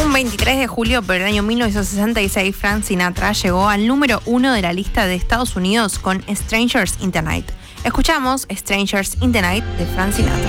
Un 23 de julio, pero el año 1966, Frank Sinatra llegó al número 1 de la lista de Estados Unidos con Strangers in the Night. Escuchamos Strangers in the Night de Frank Sinatra.